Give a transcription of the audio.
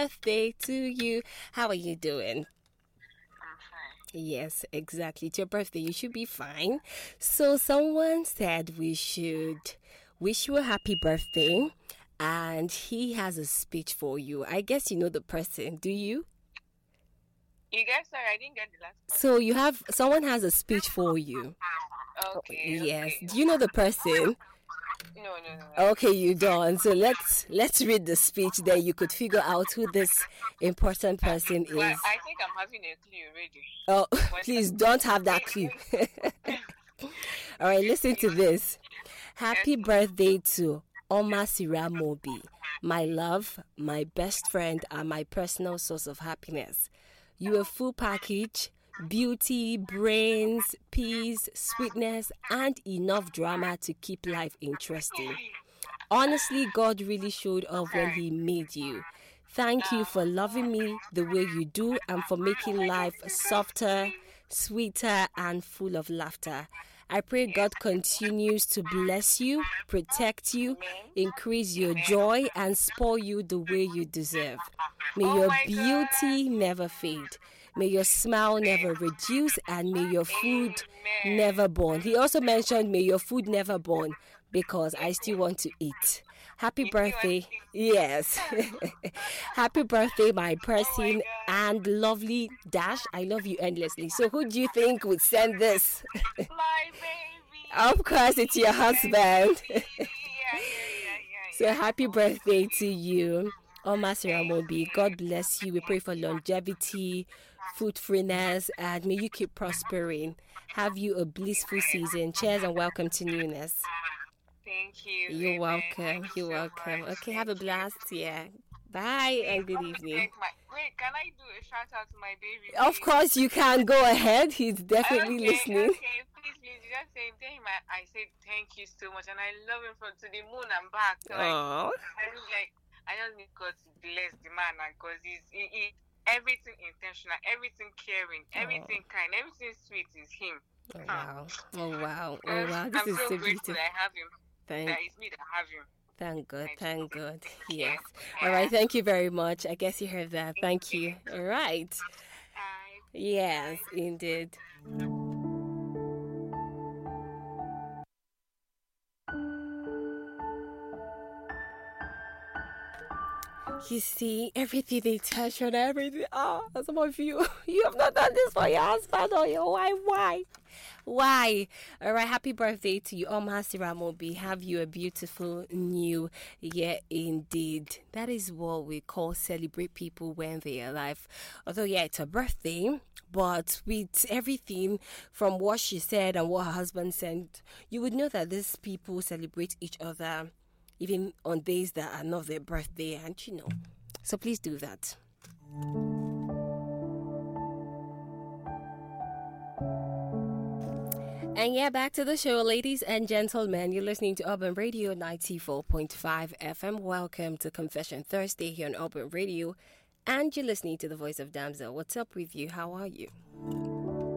birthday to you. How are you doing? I'm fine. Yes, exactly. It's your birthday. You should be fine. So someone said we should wish you a happy birthday, and he has a speech for you. I guess you know the person. Do you? You guys, sorry, I didn't get the last part. So someone has a speech for you. Okay. Yes. Okay. Do you know the person? No. Okay, you don't. So let's read the speech. Then you could figure out who this important person Well, is. I think I'm having a clue already. Oh, please don't have that clue. All right, listen to this. Happy birthday to Oma Siramobi, my love, my best friend, and my personal source of happiness. You a full package, beauty, brains, peace, sweetness, and enough drama to keep life interesting. Honestly, God really showed off when He made you. Thank you for loving me the way you do and for making life softer, sweeter, and full of laughter. I pray God continues to bless you, protect you, increase your joy, and spoil you the way you deserve. May your beauty never fade. May your smile never reduce, and may your food never burn. He also mentioned, may your food never burn, because I still want to eat. Happy birthday. Yes. Happy birthday, my person and lovely Dash. I love you endlessly. So who do you think would send this? My baby. Of course, it's your husband. Yeah. So happy birthday to you, Oma Siramobi. God bless you. We pray for longevity, fruitfulness, and may you keep prospering. Have you a blissful season. Cheers and welcome to newness. Thank you. You're welcome. You're welcome. Okay, have a blast. Yeah. Bye and good evening. Wait, can I do a shout out to my baby? Of course, you can go ahead. He's definitely listening. Okay, please, just say tell him I said thank you so much, and I love him from to the moon and back. So Oh. I just need God to bless the man, because he everything intentional, everything caring, everything kind, everything sweet is him. Oh wow. Oh wow. Oh wow. This I'm is so so grateful beautiful. that I have him. That it's me that have him. Thank God. Yes. All right. Thank you very much. I guess you heard that. Thank you. All right. Yes, indeed. You see, everything they touch on everything. Oh, some of you have not done this for your husband or your wife. Why? All right, happy birthday to you, Oma Siramobi. Have you a beautiful new year indeed. That is what we call celebrate people when they are alive. Although, yeah, it's a birthday, but with everything from what she said and what her husband said, you would know that these people celebrate each other even on days that are not their birthday, and so please do that. And yeah, back to the show, ladies and gentlemen. You're listening to Urban Radio 94.5 FM. Welcome to Confession Thursday here on Urban Radio. And you're listening to the voice of Damsel. What's up with you? How are you?